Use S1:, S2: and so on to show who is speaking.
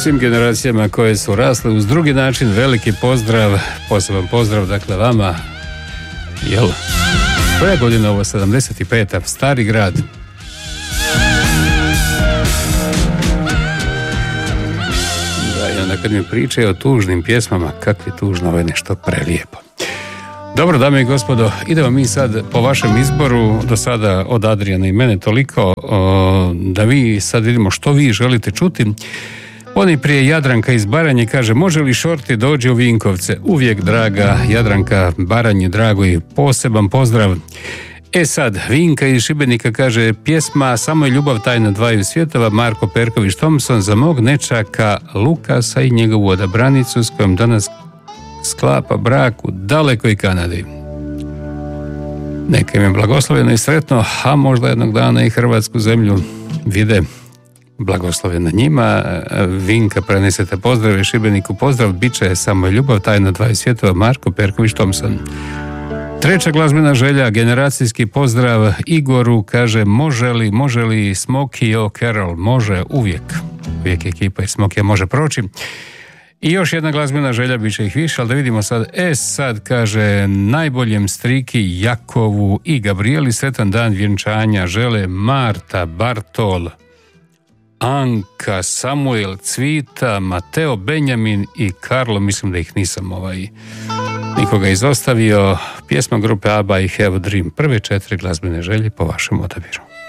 S1: svim generacijama koje su rasle uz drugi način. Veliki pozdrav, poseban pozdrav dakle vama. Jel? Koja godina ovo? 75. Stari grad. Da, i onda kad mi pričaju o tužnim pjesmama, kakvi tužno, ovo je nešto prelijepo. Dobro, dame i gospodo, idemo mi sad po vašem izboru, do sada od Adrijana i mene toliko, da vi sad vidimo što vi želite čuti. Oni prije Jadranka iz Baranje kaže, može li Šorti dođi u Vinkovce? Uvijek draga Jadranka, Baranje drago i poseban pozdrav. Sad, Vinka iz Šibenika kaže, pjesma Samo je ljubav tajna dvaju svjetova, Marko Perković Thompson, za mog nečaka Lukasa i njegovu odabranicu s kojom danas sklapa brak u dalekoj Kanadi. Neka im je blagosloveno i sretno, a možda jednog dana i hrvatsku zemlju vide. Blagosloveno njima. Vinka, prenesete pozdrave Šibeniku, pozdrav, bit će Samo je ljubav tajna dvaju svjetova, Marko Perković Thompson. Treća glazbena želja, generacijski pozdrav Igoru, kaže, može li Smokey O'Carroll? Može, uvijek ekipa iz Smokija može proći. I još jedna glazbena želja, bit će ih više, ali da vidimo sad. Sad kaže, najboljem striki Jakovu i Gabrieli sretan dan vjenčanja žele Marta, Bartol, Anka, Samuel, Cvita, Mateo, Benjamin i Karlo, mislim da ih nisam nikoga izostavio. Pjesma grupe ABBA I Have a Dream, prve 4 glazbene želje po vašem odabiru.